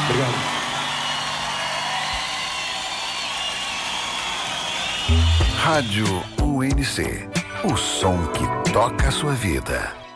Obrigado. Rádio UNC. O som que toca a sua vida.